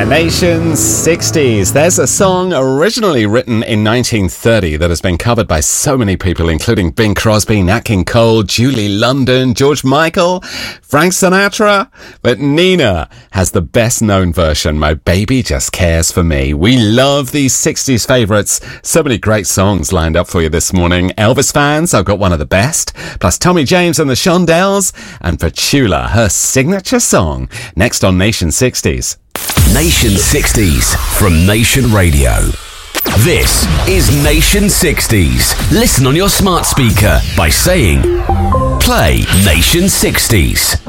Nation 60s. There's a song originally written in 1930 that has been covered by so many people, including Bing Crosby, Nat King Cole, Julie London, George Michael, Frank Sinatra. But Nina has the best known version, My Baby Just Cares for Me. We love these 60s favourites. So many great songs lined up for you this morning. Elvis fans, I've got one of the best. Plus Tommy James and the Shondells. And Petula, her signature song. Next on Nation 60s. Nation 60s from Nation Radio. This is Nation 60s. Listen on your smart speaker by saying, play Nation 60s.